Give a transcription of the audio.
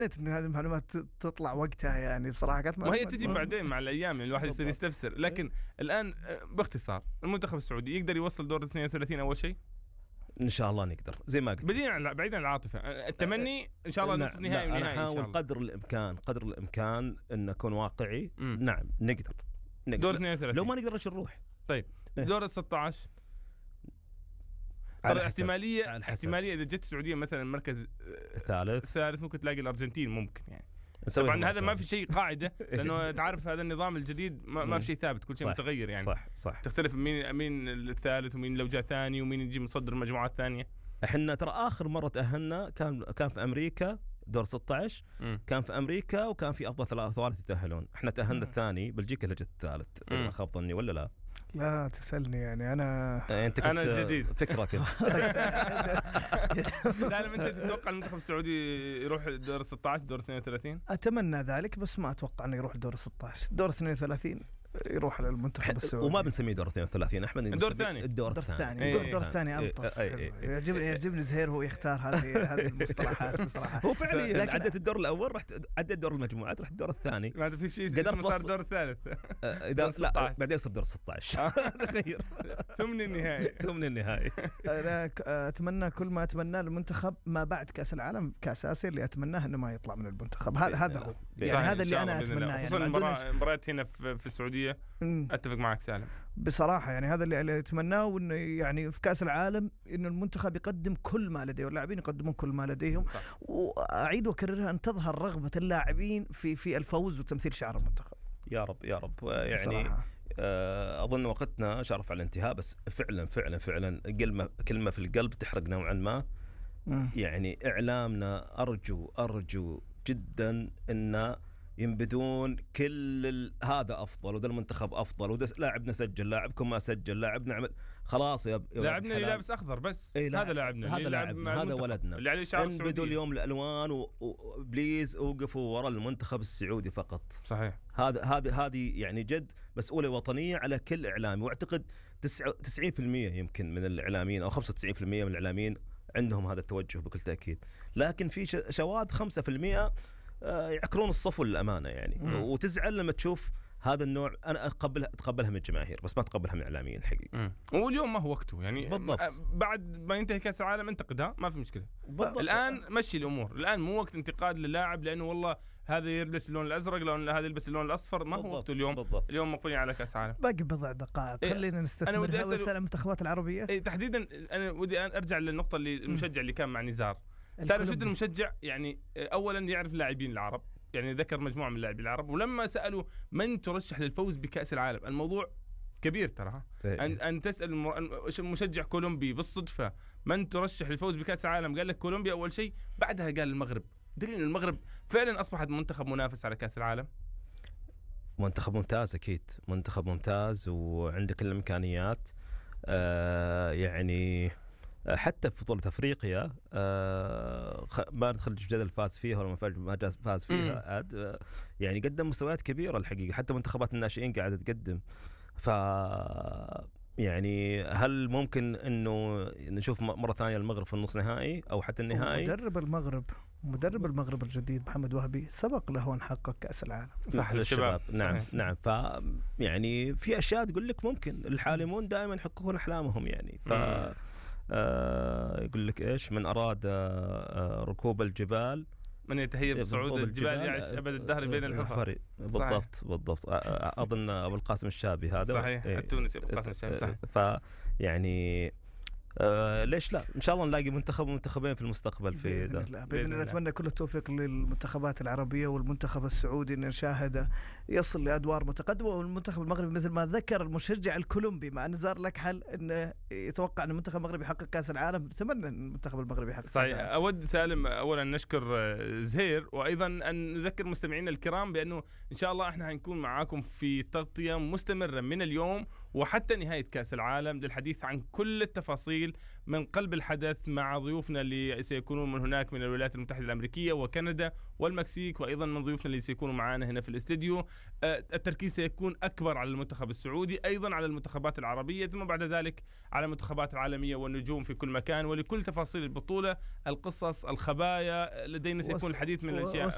إن هذه المعلومات تطلع وقتها يعني بصراحة كانت ما هي تجي بعدين مع الأيام يعني الواحد يصير يستفسر. لكن الآن باختصار المنتخب السعودي يقدر يوصل دور 32 أول شيء؟ إن شاء الله نقدر زي ما قلت. بعيدا عن العاطفة، التمني إن شاء الله نصف نهائي ونهائي. أنا أحاول قدر الإمكان أن أكون واقعي. نعم نقدر دور 32. لو ما نقدر إيش نروح؟ طيب دور 16 احتمالية إذا جت السعودية مثلا المركز الثالث ممكن تلاقي الأرجنتين ممكن يعني. طبعا هذا ما في شيء قاعدة لأنه تعرف هذا النظام الجديد ما في شيء ثابت، كل شيء متغير يعني. صح تختلف مين الثالث ومين لو جاء ثاني ومين يجي مصدر المجموعات الثانية. احنا ترى آخر مرة تأهلنا كان في أمريكا دور 16 كان في أمريكا وكان في أفضل ثلاثة يتأهلون. احنا تأهلنا الثاني، بلجيكا اللي جت الثالث. ما خاب ظني ولا لا؟ لا تسألني يعني أنا جديد فكرك أنت. سالم أنت تتوقع المنتخب السعودي يروح دور 16 دور 32؟ أتمنى ذلك بس ما أتوقع أنه يروح دور 16. دور 32 يروح على المنتخب السعودي. وما بنسميه دور 32 أحمد، الدور الثاني. الدور الثاني ألطف. يعجبني زهير هو يختار هذه المصطلحات بصراحة. هو فعليا عدت الدور الأول، رحت عدت دور المجموعات، رحت الدور الثاني. ما في شيء اسمه صار الدور الثالث. لا بعدين صار دور 16. تخيل. ثمن النهائي. أنا أتمنى كل ما أتمناه المنتخب ما بعد كأس العالم، كأس آسيا اللي أتمناه إنه ما يطلع من المنتخب. هذا هو يعني هذا اللي أنا أتمناه. خصوصا المباريات هنا في السعودية. أتفق معك سالم بصراحة يعني هذا اللي أتمناه، وإنه يعني في كأس العالم إنه المنتخب يقدم كل ما لديه واللاعبين يقدمون كل ما لديهم. صح. وأعيد وأكررها أن تظهر رغبة اللاعبين في الفوز وتمثيل شعار المنتخب. يا رب يعني أظن وقتنا شرف على الانتهاء، بس فعلا كلمة في القلب تحرق نوعا ما. يعني إعلامنا أرجو جدا أن ينبذون كل هذا أفضل وده المنتخب أفضل وده لاعبنا سجل، لاعبكم ما سجل، لاعبنا عمل. خلاص يا لاعبنا اللي لابس أخضر بس هذا لاعبنا، هذا ولدنا اللي عليه شعار السعودية. انبذوا اليوم الألوان وبليز اوقفوا وراء المنتخب السعودي فقط. صحيح. هذه يعني جد مسؤولية وطنية على كل إعلامي، واعتقد 90% يمكن من الإعلاميين أو 95% من الإعلاميين عندهم هذا التوجه بكل تأكيد. لكن في شواذ 5% يعكرون الصفو للأمانة يعني. وتزعل لما تشوف هذا النوع. أنا أتقبلها من الجماهير بس ما أتقبلها من الإعلاميين الحقيقة. واليوم ما هو وقته يعني. بالضبط. بعد ما ينتهي كأس العالم انتقدها ما في مشكلة. بالضبط. الآن مشي الأمور. الآن مو وقت انتقاد للاعب لأنه والله هذا يلبس اللون الأزرق لون هذا يلبس اللون الأصفر. ما هو وقته اليوم. بالضبط. اليوم مقبلين على كأس العالم. باقي بضع دقائق خلينا نستثمرها وسائل المنتخبات العربية. تحديدا أنا ودي أرجع للنقطة اللي المشجع اللي كان مع نزار. سأل شد المشجع يعني أولا يعرف اللاعبين العرب، يعني ذكر مجموعة من اللاعبين العرب. ولما سألوا من ترشح للفوز بكأس العالم، الموضوع كبير ترى. أن تسأل مشجع كولومبي بالصدفة من ترشح للفوز بكأس العالم، قال لك كولومبيا أول شيء، بعدها قال المغرب. دليل المغرب فعلا أصبحت منتخب منافس على كأس العالم. منتخب ممتاز أكيد، منتخب ممتاز وعنده كل الإمكانيات. يعني حتى في بطولة أفريقيا ما ندخل جدل فاز فيها ولا ما فاز فيها عاد. يعني قدم مستويات كبيرة الحقيقة، حتى منتخبات الناشئين قاعدة تقدم. يعني هل ممكن إنه نشوف مرة ثانية المغرب في النص نهائي أو حتى النهائي؟ مدرب المغرب الجديد محمد وهبي سبق له أن حقق كأس العالم. صح للشباب. نعم. يعني في أشياء تقول لك ممكن الحالمون دائما يحققون أحلامهم يعني. يقول لك إيش من أراد ركوب الجبال من يتهيب بصعود الجبال يعيش أبد الدهر بين الحفر. بالضبط. أظن أبو القاسم الشابي هذا. صحيح. التونسي أبو القاسم الشابي. صحيح. فيعني ليش لا إن شاء الله نلاقي منتخبين في المستقبل في بإذن الله. أتمنى كل التوفيق للمنتخبات العربية والمنتخب السعودي أن نشاهده يصل لأدوار متقدمة. والمنتخب المغربي مثل ما ذكر المشجع الكولومبي مع نزار لك حل أنه يتوقع أن المنتخب المغربي يحقق كأس العالم. أتمنى أن المنتخب المغربي يحقق. صحيح. أود سالم أولا نشكر زهير، وأيضا أن نذكر مستمعينا الكرام بأنه إن شاء الله إحنا هنكون معاكم في تغطية مستمرة من اليوم وحتى نهاية كأس العالم للحديث عن كل التفاصيل من قلب الحدث مع ضيوفنا اللي سيكونون من هناك من الولايات المتحدة الأمريكية وكندا والمكسيك، وأيضا من ضيوفنا اللي سيكونوا معنا هنا في الاستديو. التركيز سيكون أكبر على المنتخب السعودي، أيضا على المنتخبات العربية، ثم بعد ذلك على المنتخبات العالمية والنجوم في كل مكان. ولكل تفاصيل البطولة القصص الخبايا لدينا سيكون الحديث من الأشياء